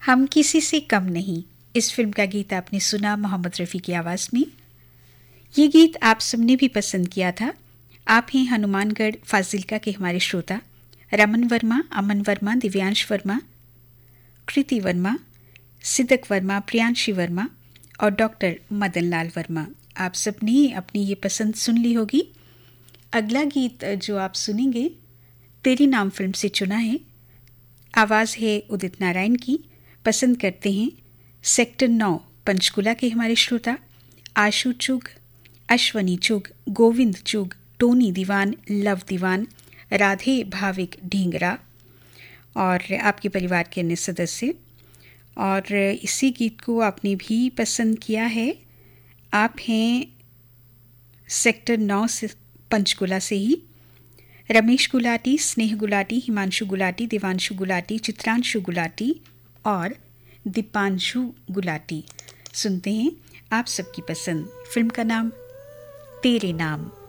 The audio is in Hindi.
हम किसी से कम नहीं, इस फिल्म का गीत आपने सुना मोहम्मद रफ़ी की आवाज़ में। ये गीत आप सबने भी पसंद किया था। आप हैं हनुमानगढ़ फाजिल्का के हमारे श्रोता रमन वर्मा, अमन वर्मा, दिव्यांश वर्मा, कृति वर्मा, सिद्दक वर्मा, प्रियांशी वर्मा और डॉक्टर मदन लाल वर्मा। आप सबने अपनी ये पसंद सुन ली होगी। अगला गीत जो आप सुनेंगे तेरी नाम फिल्म से चुना है। आवाज़ है उदित नारायण की। पसंद करते हैं सेक्टर 9 पंचकुला के हमारे श्रोता आशु चुग, अश्वनी चुग, गोविंद चुग, टोनी दीवान, लव दीवान, राधे भाविक ढींगरा और आपके परिवार के अन्य सदस्य। और इसी गीत को आपने भी पसंद किया है। आप हैं सेक्टर 9 से पंचकुला से ही। रमेश गुलाटी, स्नेह गुलाटी, हिमांशु गुलाटी, देवांशु गुलाटी, चित्रांशु गुलाटी और दीपांशु गुलाटी। सुनते हैं आप सबकी पसंद। फिल्म का नाम तेरे नाम।